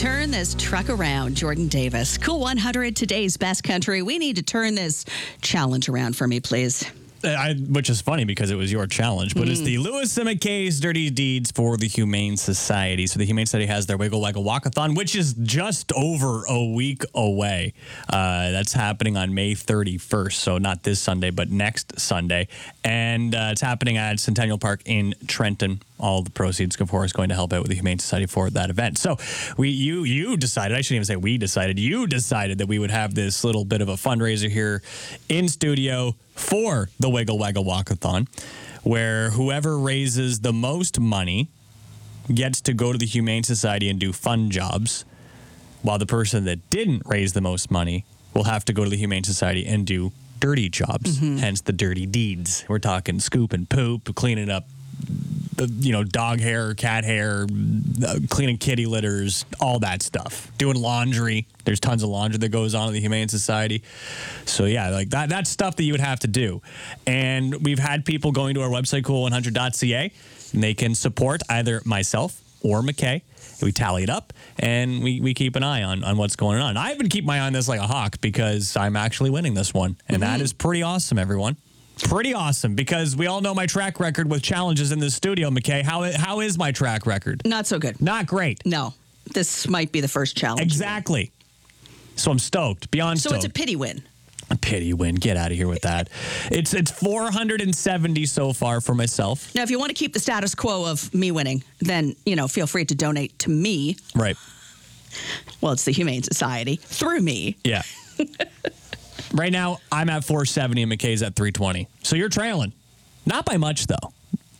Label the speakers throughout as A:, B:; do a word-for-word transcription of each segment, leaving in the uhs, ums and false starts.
A: Turn this truck around, Jordan Davis. Cool one hundred, today's best country. We need to turn this challenge around for me, please.
B: I, which is funny because it was your challenge, but mm. it's the Lewis and McKay's Dirty Deeds for the Humane Society. So the Humane Society has their Wiggle Waggle Walkathon, which is just over a week away. Uh, that's happening on May thirty-first, so not this Sunday, but next Sunday. And uh, it's happening at Centennial Park in Trenton. All the proceeds, of course, going to help out with the Humane Society for that event. So we, you, you decided, I shouldn't even say we decided, you decided that we would have this little bit of a fundraiser here in studio for the Wiggle Waggle Walkathon, where whoever raises the most money gets to go to the Humane Society and do fun jobs, while the person that didn't raise the most money will have to go to the Humane Society and do dirty jobs, mm-hmm. hence the dirty deeds. We're talking scoop and poop, cleaning up you know, dog hair, cat hair, uh, cleaning kitty litters, all that stuff. Doing laundry. There's tons of laundry that goes on at the Humane Society. So, yeah, like that that's stuff that you would have to do. And we've had people going to our website, cool one hundred dot c a, and they can support either myself or McKay. We tally it up, and we, we keep an eye on, on what's going on. I've been keeping my eye on this like a hawk because I'm actually winning this one. And mm-hmm. that is pretty awesome, everyone. Pretty awesome, because we all know my track record with challenges in the studio, McKay. How, how is my track record?
A: Not so good.
B: Not great.
A: No. This might be the first challenge.
B: Exactly. So I'm stoked. Beyond
A: so
B: stoked.
A: So it's a pity win.
B: A pity win. Get out of here with that. It's it's four hundred seventy so far for myself.
A: Now, if you want to keep the status quo of me winning, then, you know, feel free to donate to me.
B: Right.
A: Well, it's the Humane Society through me.
B: Yeah. Right now, I'm at four seventy and McKay's at three twenty. So you're trailing. Not by much, though.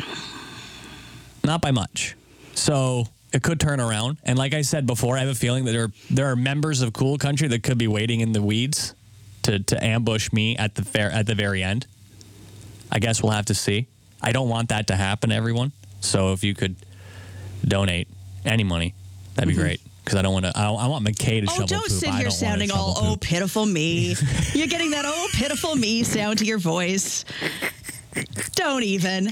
B: Not by much. So it could turn around. And like I said before, I have a feeling that there are, there are members of Cool Country that could be waiting in the weeds to, to ambush me at the fair at the very end. I guess we'll have to see. I don't want that to happen, everyone. So if you could donate any money, that'd be mm-hmm. great. Because I don't want to. I, I want McKay to
A: oh,
B: shovel poop.
A: Oh, don't sit
B: I
A: here
B: don't
A: sounding all
B: poop.
A: "oh pitiful me." You're getting that "oh pitiful me" sound to your voice. Don't even.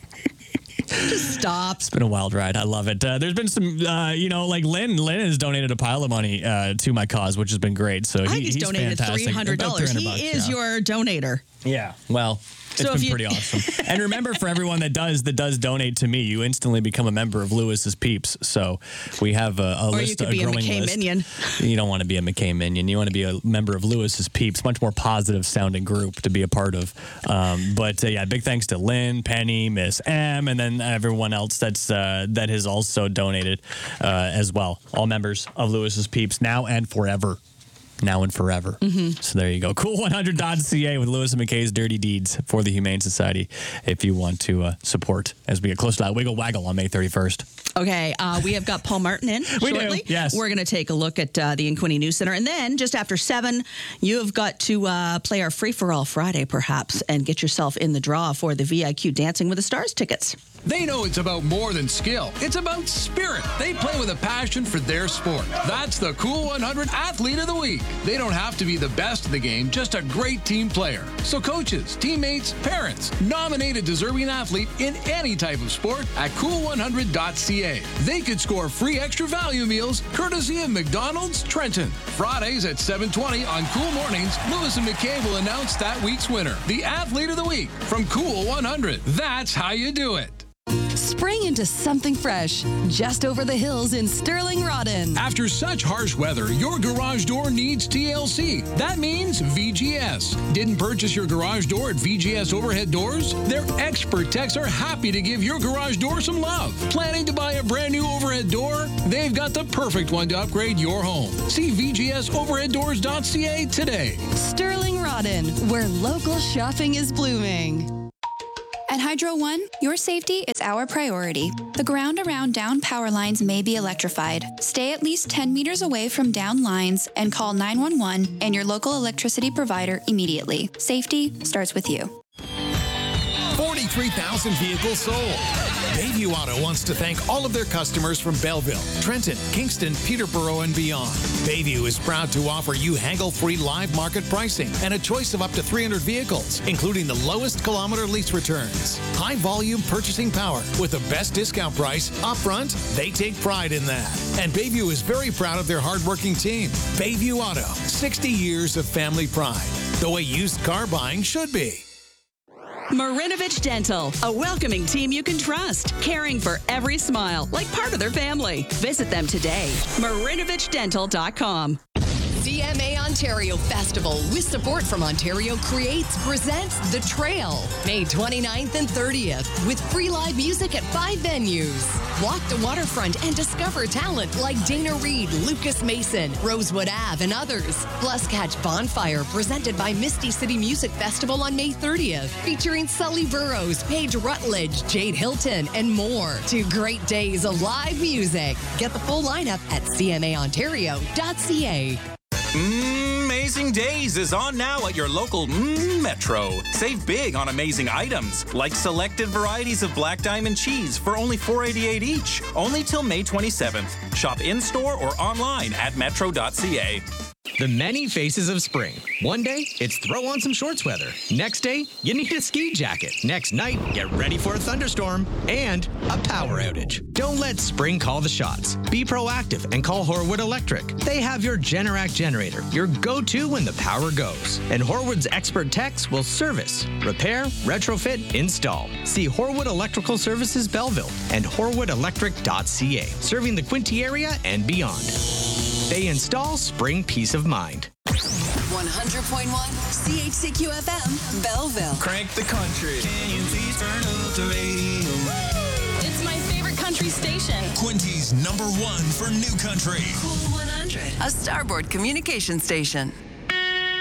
A: Just stop.
B: It's been a wild ride. I love it. Uh, there's been some, uh, you know, like Lynn. Lynn has donated a pile of money uh, to my cause, which has been great. So
A: I
B: he,
A: think he's,
B: he's
A: donated
B: fantastic.
A: three hundred dollars. He
B: bucks,
A: is
B: yeah.
A: your donator.
B: Yeah. Well. It's so been you... pretty awesome. And remember, for everyone that does that does donate to me, you instantly become a member of Lewis's Peeps. So we have a, a
A: or
B: list,
A: you could
B: a
A: be a
B: growing
A: McKay
B: list.
A: Minion.
B: You don't want to be a McKay Minion. You want to be a member of Lewis's Peeps. Much more positive sounding group to be a part of. Um, but uh, yeah, big thanks to Lynn, Penny, Miss M, and then everyone else that's uh, that has also donated uh, as well. All members of Lewis's Peeps now and forever. Now and forever. Mm-hmm. So there you go. cool one hundred dot c a with Lewis and McKay's Dirty Deeds for the Humane Society if you want to uh, support as we get close to that Wiggle Waggle on May thirty-first.
A: Okay, uh, we have got Paul Martin in
B: we
A: shortly.
B: Do, yes.
A: We're going to take a look at uh, the Inquini News Center. And then just after seven, you have got to uh, play our Free-for-All Friday, perhaps, and get yourself in the draw for the V I Q Dancing with the Stars tickets.
C: They know it's about more than skill. It's about spirit. They play with a passion for their sport. That's the Cool one hundred Athlete of the Week. They don't have to be the best of the game, just a great team player. So coaches, teammates, parents, nominate a deserving athlete in any type of sport at cool one hundred dot c a. They could score free extra value meals courtesy of McDonald's Trenton. Fridays at seven twenty on Cool Mornings, Lewis and McKay will announce that week's winner, the Athlete of the Week from Cool one hundred. That's how you do it.
D: Spring into something fresh, just over the hills in Sterling Rodden.
C: After such harsh weather, your garage door needs T L C. That means V G S. Didn't purchase your garage door at V G S Overhead Doors? Their expert techs are happy to give your garage door some love. Planning to buy a brand new overhead door? They've got the perfect one to upgrade your home. See V G S overhead doors dot c a today.
D: Sterling Rodden, where local shopping is blooming.
E: At Hydro One, your safety is our priority. The ground around down power lines may be electrified. Stay at least ten meters away from down lines and call nine one one and your local electricity provider immediately. Safety starts with you.
F: forty-three thousand vehicles sold. Bayview Auto wants to thank all of their customers from Belleville, Trenton, Kingston, Peterborough, and beyond. Bayview is proud to offer you haggle-free live market pricing and a choice of up to three hundred vehicles, including the lowest kilometer lease returns. High volume purchasing power with the best discount price upfront. They take pride in that. And Bayview is very proud of their hardworking team. Bayview Auto, sixty years of family pride. The way used car buying should be.
G: Marinovich Dental, a welcoming team you can trust, caring for every smile like part of their family. Visit them today. marinovich dental dot com.
H: C M A Ontario Festival, with support from Ontario Creates, presents The Trail, May twenty-ninth and thirtieth, with free live music at five venues. Walk the waterfront and discover talent like Dana Reed, Lucas Mason, Rosewood Ave, and others. Plus, catch Bonfire, presented by Misty City Music Festival on May thirtieth, featuring Sully Burrows, Paige Rutledge, Jade Hilton, and more. Two great days of live music. Get the full lineup at c m a ontario dot c a.
I: Mm, Amazing Days is on now at your local mm, Metro. Save big on amazing items, like selected varieties of Black Diamond cheese for only four eighty-eight each, only till May twenty-seventh. Shop in-store or online at metro dot c a.
J: The many faces of spring. One day, it's throw on some shorts weather. Next day, you need a ski jacket. Next night, get ready for a thunderstorm and a power outage. Don't let spring call the shots. Be proactive and call Horwood Electric. They have your Generac generator, your go-to when the power goes. And Horwood's expert techs will service, repair, retrofit, install. See Horwood Electrical Services Belleville and horwood electric dot c a, serving the Quinte area and beyond. They install spring peace of mind.
D: one hundred point one C H C Q F M, Belleville.
K: Crank the country. Can you please turn up the radio?
L: It's my favorite country station.
M: Quinte's number one for new country.
D: Cool one hundred, a Starboard communication station.